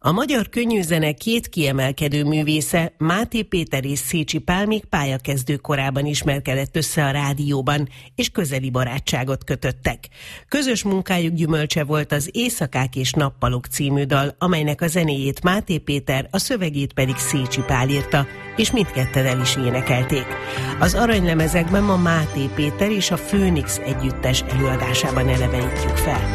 A magyar könnyűzene két kiemelkedő művésze, Máté Péter és Szécsi Pál még pályakezdő korában ismerkedett össze a rádióban, és közeli barátságot kötöttek. Közös munkájuk gyümölcse volt az Éjszakák és nappalok című dal, amelynek a zenéjét Máté Péter, a szövegét pedig Szécsi Pál írta, és mindketten el is énekelték. Az aranylemezekben ma Máté Péter és a Főnix együttes előadásában elevenítjük fel.